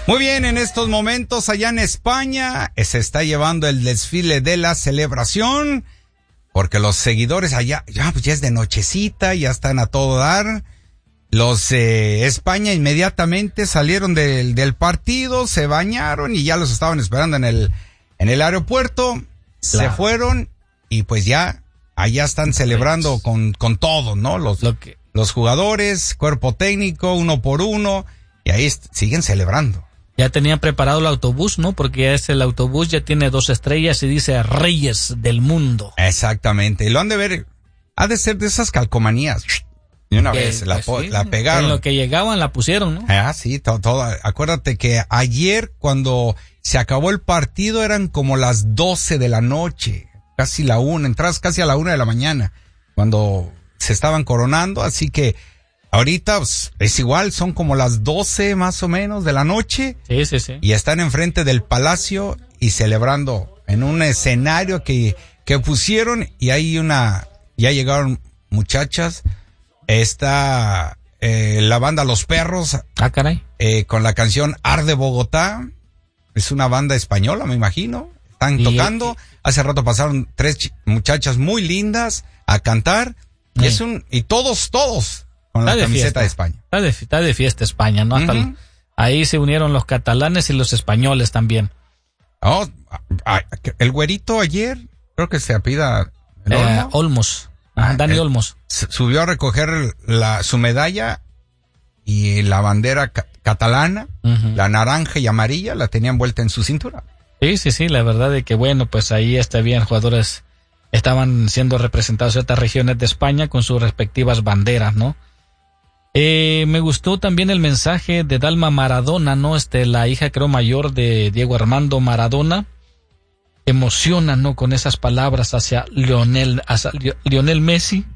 Muy bien, en estos momentos allá en España se está llevando el desfile de la celebración, porque los seguidores allá, ya es de nochecita, ya están a todo dar. Los España inmediatamente salieron del partido, se bañaron y ya los estaban esperando en el aeropuerto. Claro. Se fueron y pues ya allá están celebrando con todo, ¿no? Los jugadores, cuerpo técnico, uno por uno, y ahí siguen celebrando. Ya tenían preparado el autobús, ¿no? Porque el autobús ya tiene 2 estrellas y dice Reyes del Mundo. Exactamente. Y lo han de ver, ha de ser de esas calcomanías. Y una vez pues la pegaron. En lo que llegaban la pusieron, ¿no? Ah, sí, todo. Acuérdate que ayer cuando se acabó el partido eran como las 12 de la noche, casi la 1, entras casi a la 1 de la mañana, cuando se estaban coronando, así que ahorita pues, es igual, son como las 12 más o menos de la noche. Sí. Y están enfrente del palacio y celebrando en un escenario que pusieron, y hay ya llegaron muchachas. Está la banda Los Perros. Ah, caray. Con la canción Arde Bogotá. Es una banda española, me imagino. Están tocando. Hace rato pasaron 3 muchachas muy lindas a cantar. Y todos con la camiseta de España. Está de fiesta España, ¿no? Hasta ahí se unieron los catalanes y los españoles también. Oh, el güerito ayer, creo que se apellida Olmos. Dani Olmos. Subió a recoger su medalla y la bandera catalana, la naranja y amarilla, la tenía envuelta en su cintura. Sí, la verdad es que bueno, pues ahí bien, jugadores estaban siendo representados ciertas regiones de España con sus respectivas banderas, ¿no? Me gustó también el mensaje de Dalma Maradona, ¿no? La hija creo mayor de Diego Armando Maradona. Emociona, ¿no? Con esas palabras hacia Lionel Messi.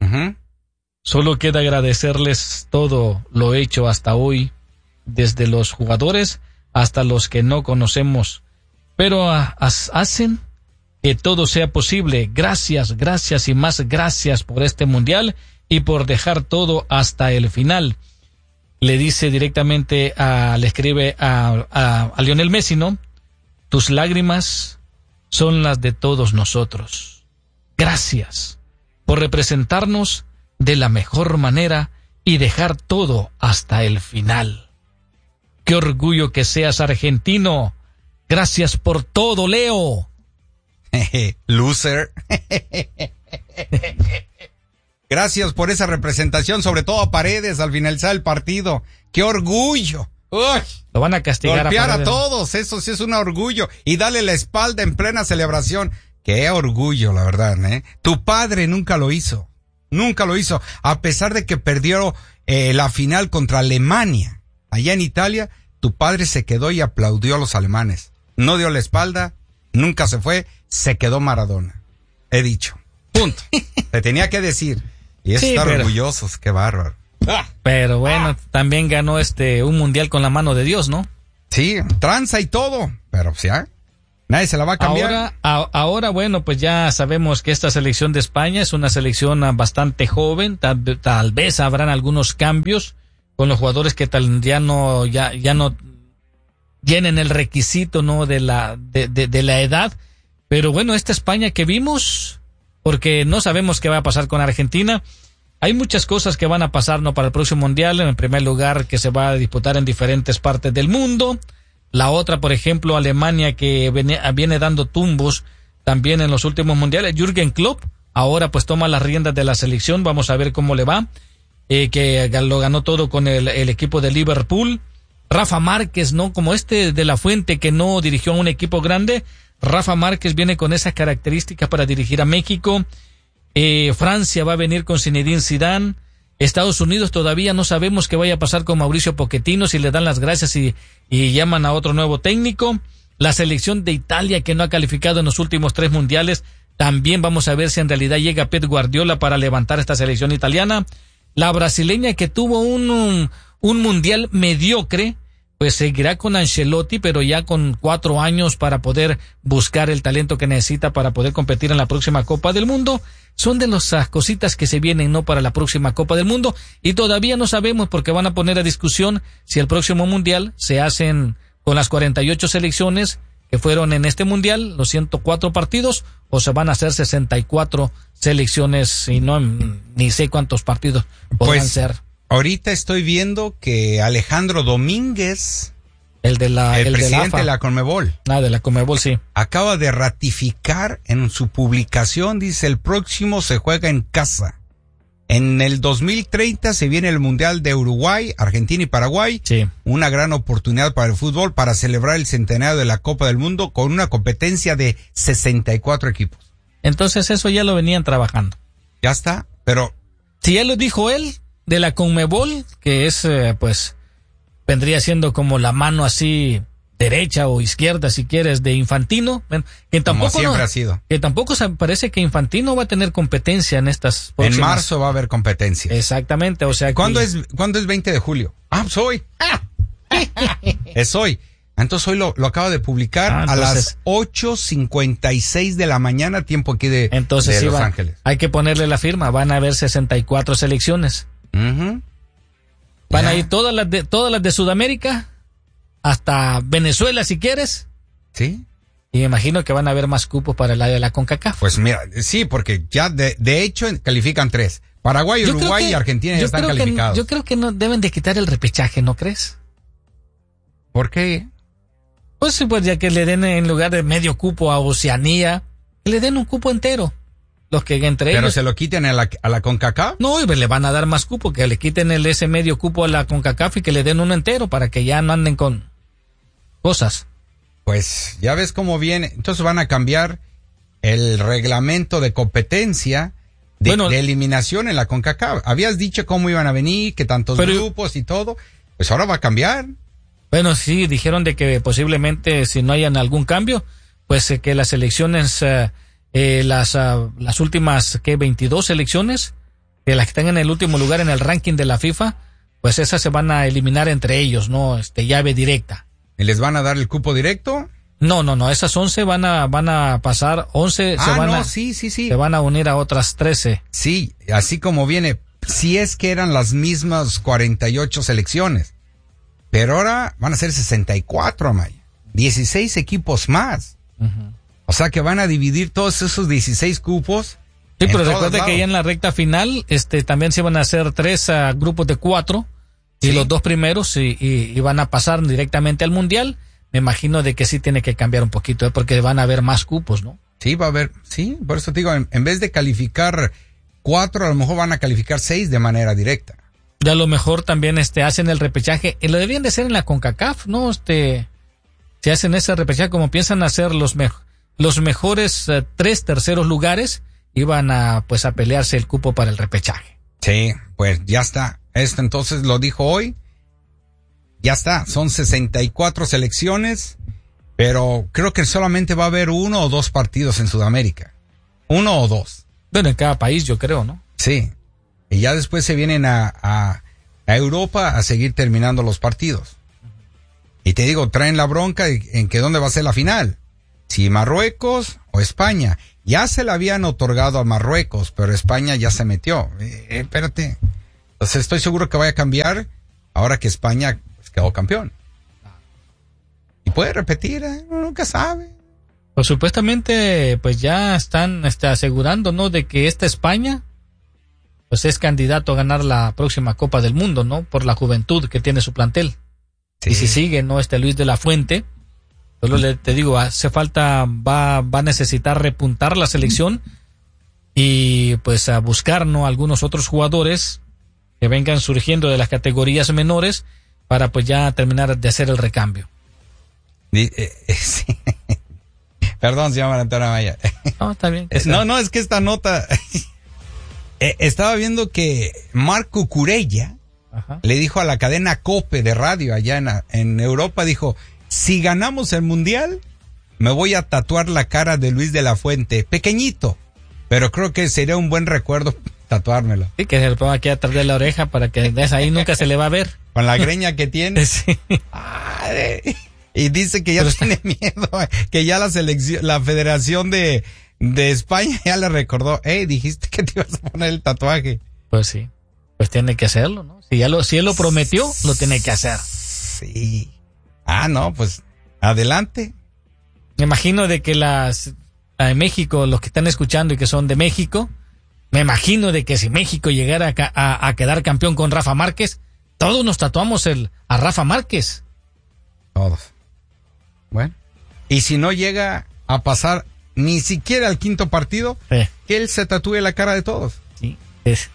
Solo queda agradecerles todo lo hecho hasta hoy, desde los jugadores hasta los que no conocemos, pero hacen que todo sea posible. Gracias y más gracias por este mundial y por dejar todo hasta el final. Le dice directamente le escribe a Lionel Messi, ¿no? Tus lágrimas son las de todos nosotros. Gracias por representarnos de la mejor manera y dejar todo hasta el final. Qué orgullo que seas argentino. Gracias por todo, Leo. Loser. Gracias por esa representación, sobre todo a Paredes al finalizar el partido. ¡Qué orgullo! ¡Uy! Lo van a castigar. Golpear a todos, eso sí es un orgullo. Y darle la espalda en plena celebración. ¡Qué orgullo, la verdad! Tu padre nunca lo hizo. Nunca lo hizo. A pesar de que perdió la final contra Alemania. Allá en Italia, tu padre se quedó y aplaudió a los alemanes. No dio la espalda, nunca se fue, se quedó Maradona. He dicho. Punto. Se tenía que decir. Y eso estar orgullosos, qué bárbaro. Pero bueno, también ganó un mundial con la mano de Dios, ¿no? Sí, tranza y todo, pero ya, nadie se la va a cambiar. Ahora, bueno, pues ya sabemos que esta selección de España es una selección bastante joven, tal vez habrán algunos cambios con los jugadores que ya no llenen el requisito, ¿no? de la edad, pero bueno, esta España que vimos, porque no sabemos qué va a pasar con Argentina. Hay muchas cosas que van a pasar, ¿no? Para el próximo mundial. En primer lugar, que se va a disputar en diferentes partes del mundo. La otra, por ejemplo, Alemania, que viene dando tumbos también en los últimos mundiales. Jürgen Klopp ahora pues toma las riendas de la selección. Vamos a ver cómo le va. Que lo ganó todo con el equipo de Liverpool. Rafa Márquez, ¿no? Como de la Fuente, que no dirigió a un equipo grande. Rafa Márquez viene con esas características para dirigir a México. Francia va a venir con Zinedine Zidane. Estados Unidos todavía no sabemos qué vaya a pasar con Mauricio Pochettino, si le dan las gracias y llaman a otro nuevo técnico. La selección de Italia, que no ha calificado en los últimos 3 mundiales, también vamos a ver si en realidad llega Pep Guardiola para levantar esta selección italiana. La brasileña, que tuvo un mundial mediocre, pues seguirá con Ancelotti, pero ya con 4 años para poder buscar el talento que necesita para poder competir en la próxima Copa del Mundo. Son de las cositas que se vienen, ¿no?, para la próxima Copa del Mundo, y todavía no sabemos porque van a poner a discusión si el próximo Mundial se hacen con las 48 selecciones que fueron en este Mundial, los 104 partidos, o se van a hacer 64 selecciones y no, ni sé cuántos partidos podrán ser. Ahorita estoy viendo que Alejandro Domínguez, el presidente de la Conmebol. De la Conmebol, sí. Acaba de ratificar en su publicación, dice, el próximo se juega en casa. En el 2030 se viene el Mundial de Uruguay, Argentina y Paraguay. Sí. Una gran oportunidad para el fútbol para celebrar el centenario de la Copa del Mundo con una competencia de 64 equipos. Entonces eso ya lo venían trabajando. Ya está, pero... Si ya lo dijo él, de la Conmebol, que es, pues, vendría siendo como la mano así derecha o izquierda, si quieres, de Infantino, bueno, que tampoco como siempre ha sido. Que tampoco parece que Infantino va a tener competencia en estas próximas. En marzo va a haber competencia. Exactamente, o sea. ¿Cuándo es 20 de julio? Pues hoy. Es hoy. Entonces hoy lo acaba de publicar a las 8:56 de la mañana, tiempo aquí de Los Ángeles. Hay que ponerle la firma, van a haber 64 selecciones. Uh-huh. Van a ir todas las de Sudamérica, hasta Venezuela si quieres. Sí. Y me imagino que van a haber más cupos para el área de la CONCACAF. Pues mira, sí, porque ya de hecho califican 3. Paraguay, Uruguay y Argentina ya están calificados. Yo creo que no deben de quitar el repechaje, ¿no crees? ¿Por qué? Pues ya que le den en lugar de medio cupo a Oceanía, que le den un cupo entero. Los que entre ellos. ¿Pero se lo quiten a la CONCACAF? No, y le van a dar más cupo, que le quiten ese medio cupo a la CONCACAF y que le den uno entero para que ya no anden con cosas. Pues ya ves cómo viene. Entonces van a cambiar el reglamento de competencia de eliminación en la CONCACAF. Habías dicho cómo iban a venir, que tantos grupos y todo. Pues ahora va a cambiar. Bueno, sí, dijeron de que posiblemente si no hayan algún cambio, pues que las elecciones, las últimas 22 selecciones, que las que están en el último lugar en el ranking de la FIFA, pues esas se van a eliminar entre ellos, ¿no? Llave directa. ¿Y les van a dar el cupo directo? No, esas 11 van a pasar, 11 sí. Se van a unir a otras 13. Sí, así como viene, si es que eran las mismas 48 selecciones. Pero ahora van a ser 64, Amaya. 16 equipos más. Uh-huh. O sea que van a dividir todos esos 16 cupos. Sí, pero recuerda que ya en la recta final, también se van a hacer 3 grupos de 4. Y los 2 primeros y van a pasar directamente al Mundial. Me imagino de que sí tiene que cambiar un poquito, porque van a haber más cupos, ¿no? Sí, va a haber, sí, por eso te digo, en vez de calificar 4, a lo mejor van a calificar 6 de manera directa. Y a lo mejor también hacen el repechaje, lo deberían de hacer en la CONCACAF, ¿no? Si hacen ese repechaje como piensan hacer los mejores 3 terceros lugares, iban a pelearse el cupo para el repechaje. Sí, pues ya está. Entonces lo dijo hoy. Ya está, son 64 selecciones, pero creo que solamente va a haber 1 o 2 partidos en Sudamérica. 1 o 2. Bueno, en cada país yo creo, ¿no? Sí. Y ya después se vienen a Europa a seguir terminando los partidos. Y te digo, traen la bronca en que dónde va a ser la final. Si Marruecos o España. Ya se la habían otorgado a Marruecos, pero España ya se metió. Espérate. Entonces estoy seguro que vaya a cambiar ahora que España quedó campeón. Y puede repetir, uno nunca sabe. Pues supuestamente pues ya están asegurando, ¿no?, de que esta España pues es candidato a ganar la próxima Copa del Mundo, ¿no? Por la juventud que tiene su plantel. Sí. Y si sigue, ¿no?, Luis de la Fuente, solo te digo, hace falta, va a necesitar repuntar la selección y pues a buscar, ¿no?, algunos otros jugadores que vengan surgiendo de las categorías menores para pues ya terminar de hacer el recambio. Sí. Perdón, señor Antonio Amaya. No, está bien. No, es que esta nota... estaba viendo que Marco Curella le dijo a la cadena COPE de radio allá en Europa, dijo, si ganamos el Mundial, me voy a tatuar la cara de Luis de la Fuente, pequeñito, pero creo que sería un buen recuerdo tatuármelo. Sí, que se lo ponga aquí atrás de la oreja para que desde ahí nunca se le va a ver. Con la greña que tiene. Sí. Y dice que ya tiene miedo, que ya la Federación de España ya le recordó, dijiste que te ibas a poner el tatuaje. Pues sí, pues tiene que hacerlo, ¿no? Si él lo prometió, lo tiene que hacer. Sí. No, pues adelante. Me imagino de que la de México, los que están escuchando y que son de México, me imagino de que si México llegara a quedar campeón con Rafa Márquez, todos nos tatuamos a Rafa Márquez. Todos. Bueno. Y si no llega a pasar ni siquiera al quinto partido, que él se tatúe la cara de todos. Sí, es.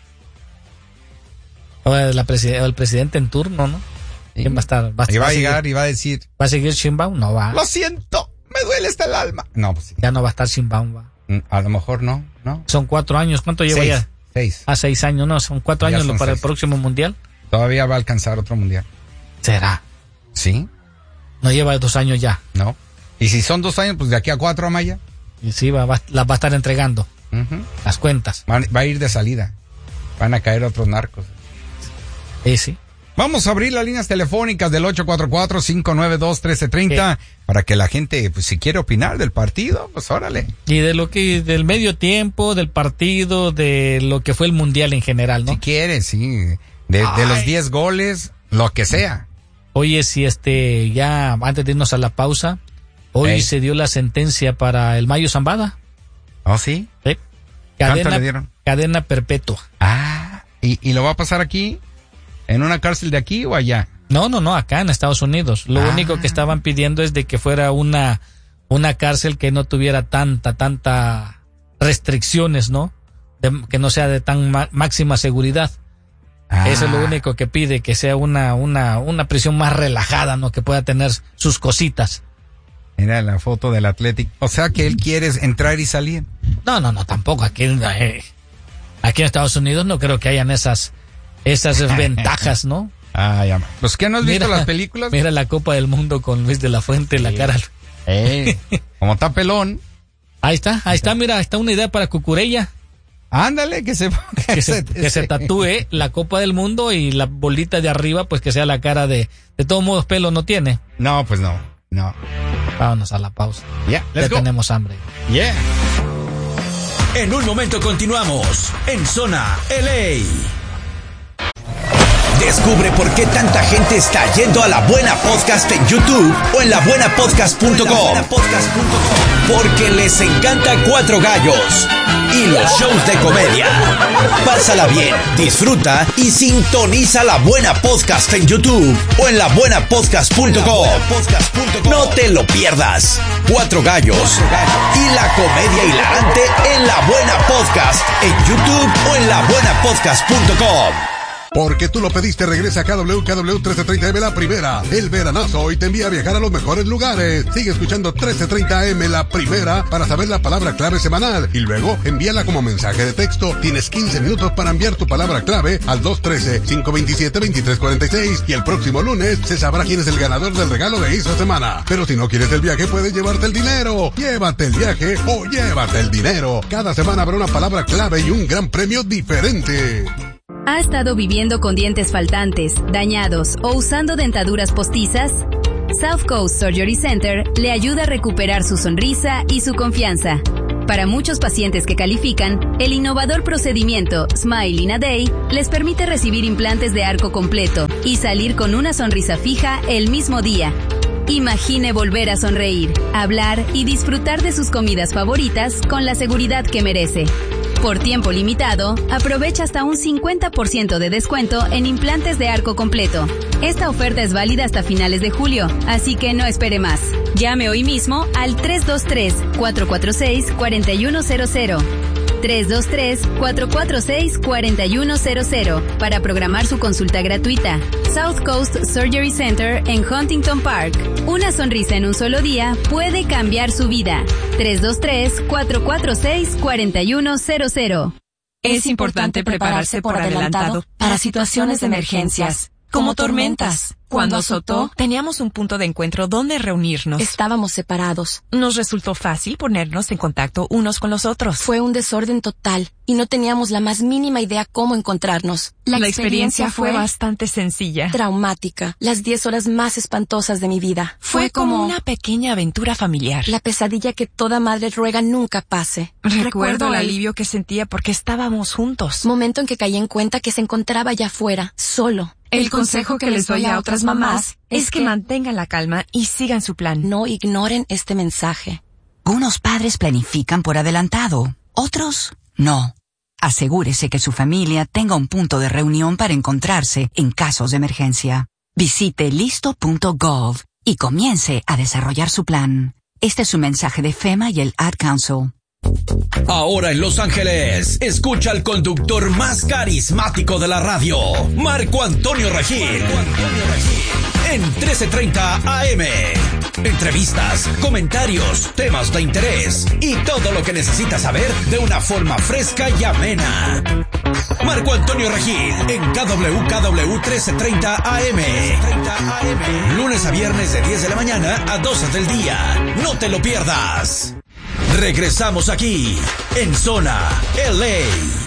O el presidente en turno, ¿no? Sí. ¿Quién va a estar? Y va a llegar y va a decir... ¿Va a seguir Sheinbaum? No va. Lo siento, me duele hasta el alma. No, pues sí. Ya no va a estar Sheinbaum, va. A lo mejor no. Son 4 años. ¿Cuánto lleva ya? 6. 6 años, no, son 4 años para 6. El próximo mundial. Todavía va a alcanzar otro mundial. ¿Será? Sí. No lleva 2 años ya. No. Y si son 2 años, pues de aquí a 4, Amaya. Y sí, las va a estar entregando. Las cuentas. Va a ir de salida. Van a caer otros narcos. Sí. Vamos a abrir las líneas telefónicas del 844-592-1330 para que la gente, pues si quiere opinar del partido, pues órale. Y del medio tiempo, del partido, de lo que fue el mundial en general, ¿no? Si quiere, sí. De los 10 goles, lo que sea. Oye, si ya antes de irnos a la pausa, hoy se dio la sentencia para el Mayo Zambada. ¿Oh, sí? Sí. ¿Cuánto le dieron? Cadena perpetua. ¿Y lo va a pasar aquí? ¿En una cárcel de aquí o allá? No, acá en Estados Unidos. Lo único que estaban pidiendo es de que fuera una cárcel que no tuviera tanta restricciones, ¿no? Que no sea de tan máxima seguridad. Eso es lo único que pide, que sea una prisión más relajada, ¿no? Que pueda tener sus cositas. Mira la foto del Athletic. O sea que él quiere entrar y salir. No, tampoco. Aquí en Estados Unidos no creo que hayan esas ventajas, ¿no? Ya. Pues ¿qué no has visto las películas? Mira la Copa del Mundo con Luis de la Fuente, la cara. Como está pelón. Ahí está, mira, está una idea para Cucurella. Ándale, que se tatúe la Copa del Mundo y la bolita de arriba, pues que sea la cara de todos modos pelo no tiene. No, pues no. Vámonos a la pausa. Ya tenemos hambre. En un momento continuamos en Zona LA. Descubre por qué tanta gente está yendo a La Buena Podcast en YouTube o en labuenapodcast.com. Porque les encanta Cuatro Gallos y los shows de comedia. Pásala bien, disfruta y sintoniza La Buena Podcast en YouTube o en labuenapodcast.com. No te lo pierdas. Cuatro Gallos y la comedia hilarante en La Buena Podcast en YouTube o en labuenapodcast.com. Porque tú lo pediste, regresa a KW 1330M La Primera. El veranazo hoy te envía a viajar a los mejores lugares. Sigue escuchando 1330M La Primera para saber la palabra clave semanal y luego envíala como mensaje de texto. Tienes 15 minutos para enviar tu palabra clave al 213-527-2346 y el próximo lunes se sabrá quién es el ganador del regalo de esta semana. Pero si no quieres el viaje, puedes llevarte el dinero. Llévate el viaje o llévate el dinero. Cada semana habrá una palabra clave y un gran premio diferente. ¿Ha estado viviendo con dientes faltantes, dañados o usando dentaduras postizas? South Coast Surgery Center le ayuda a recuperar su sonrisa y su confianza. Para muchos pacientes que califican, el innovador procedimiento Smile in a Day les permite recibir implantes de arco completo y salir con una sonrisa fija el mismo día. Imagine volver a sonreír, hablar y disfrutar de sus comidas favoritas con la seguridad que merece. Por tiempo limitado, aprovecha hasta un 50% de descuento en implantes de arco completo. Esta oferta es válida hasta finales de julio, así que no espere más. Llame hoy mismo al 323-446-4100. 323-446-4100 para programar su consulta gratuita. South Coast Surgery Center en Huntington Park. Una sonrisa en un solo día puede cambiar su vida. 323-446-4100. Es importante prepararse por adelantado para situaciones de emergencias. como tormentas. Cuando azotó, teníamos un punto de encuentro donde reunirnos. Estábamos separados. Nos resultó fácil ponernos en contacto unos con los otros. Fue un desorden total y no teníamos la más mínima idea cómo encontrarnos. La experiencia fue bastante sencilla. Traumática. Las 10 horas más espantosas de mi vida. Fue como una pequeña aventura familiar. La pesadilla que toda madre ruega nunca pase. Recuerdo el alivio que sentía porque estábamos juntos. Momento en que caí en cuenta que se encontraba allá afuera, solo. El consejo que les doy a otras mamás es que mantengan la calma y sigan su plan. No ignoren este mensaje. Unos padres planifican por adelantado, otros no. Asegúrese que su familia tenga un punto de reunión para encontrarse en casos de emergencia. Visite listo.gov y comience a desarrollar su plan. Este es un mensaje de FEMA y el Ad Council. Ahora en Los Ángeles, escucha al conductor más carismático de la radio, Marco Antonio Regil. En 1330 AM. Entrevistas, comentarios, temas de interés y todo lo que necesitas saber de una forma fresca y amena. Marco Antonio Regil en KWKW 1330 AM. Lunes a viernes de 10 de la mañana a 12 del día. No te lo pierdas. Regresamos aquí, en Zona LA.